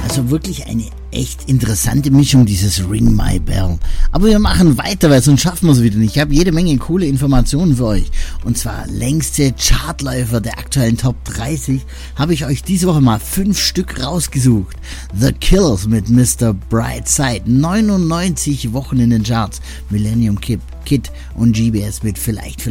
Also wirklich eine echt interessante Mischung, dieses Ring My Bell. Aber wir machen weiter, weil sonst schaffen wir es wieder nicht. Ich habe jede Menge coole Informationen für euch. Und zwar längste Chartläufer der aktuellen Top 30 habe ich euch diese Woche mal 5 Stück rausgesucht. The Killers mit Mr. Brightside, 99 Wochen in den Charts. Millennium Kid und GBS mit vielleicht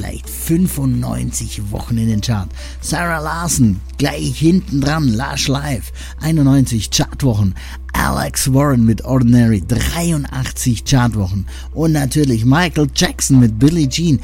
95 Wochen in den Charts. Sarah Larson gleich hinten dran, Lush Live, 91 Chartwochen. Alex Warren mit Ordinary, 83 Chartwochen. Und natürlich Michael Jackson mit Billie Jean,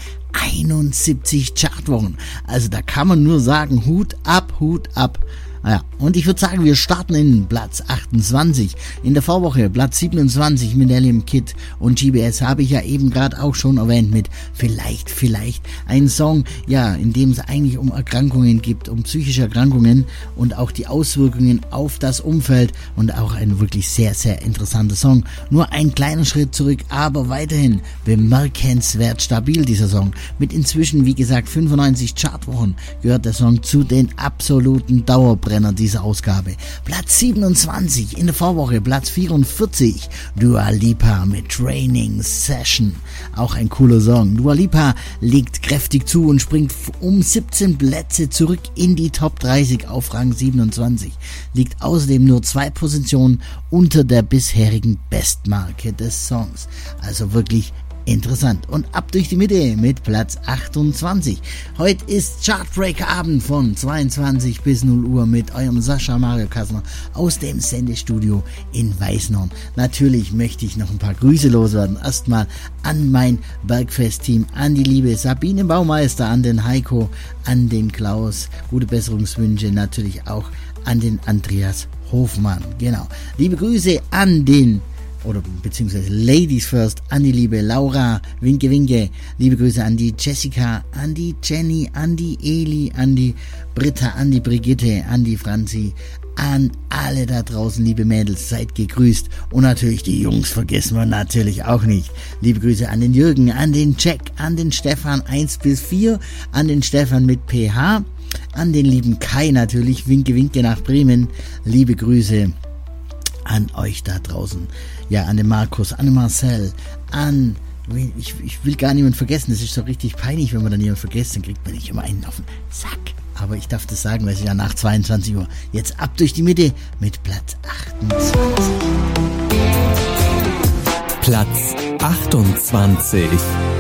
71 Chartwochen. Also da kann man nur sagen, Hut ab, Hut ab. Naja, und ich würde sagen, wir starten in Platz 28. In der Vorwoche Platz 27 Millennium Kid und GBS habe ich ja eben gerade auch schon erwähnt mit vielleicht ein Song, ja, in dem es eigentlich um Erkrankungen geht, um psychische Erkrankungen und auch die Auswirkungen auf das Umfeld und auch ein wirklich sehr, sehr interessanter Song. Nur ein kleiner Schritt zurück, aber weiterhin bemerkenswert stabil dieser Song. Mit inzwischen, wie gesagt, 95 Chartwochen gehört der Song zu den absoluten Dauerbrenner dieser Ausgabe. Platz 27 in der Vorwoche, Platz 44 Dua Lipa mit Training Session. Auch ein cooler Song. Dua Lipa legt kräftig zu und springt um 17 Plätze zurück in die Top 30 auf Rang 27. Liegt außerdem nur 2 Positionen unter der bisherigen Bestmarke des Songs. Also wirklich interessant. Und ab durch die Mitte mit Platz 28. Heute ist Chartbreaker-Abend von 22 bis 0 Uhr mit eurem Sascha Mario Kassner aus dem Sendestudio in Weißenhorn. Natürlich möchte ich noch ein paar Grüße loswerden. Erstmal an mein Bergfest-Team, an die liebe Sabine Baumeister, an den Heiko, an den Klaus. Gute Besserungswünsche natürlich auch an den Andreas Hofmann. Genau. Liebe Grüße an den beziehungsweise Ladies First, an die liebe Laura, Winke Winke, liebe Grüße an die Jessica, an die Jenny, an die Eli, an die Britta, an die Brigitte, an die Franzi, an alle da draußen, liebe Mädels, seid gegrüßt und natürlich die Jungs vergessen wir natürlich auch nicht. Liebe Grüße an den Jürgen, an den Jack, an den Stefan 1 bis 4, an den Stefan mit PH, an den lieben Kai natürlich, Winke Winke nach Bremen, liebe Grüße an euch da draußen. Ja, an den Markus, an den Marcel, an... Ich will gar niemanden vergessen. Das ist so richtig peinlich, wenn man dann jemanden vergisst. Dann kriegt man nicht immer einen auf den Sack. Aber ich darf das sagen, weil es ist ja nach 22 Uhr. Jetzt ab durch die Mitte mit Platz 28. Platz 28.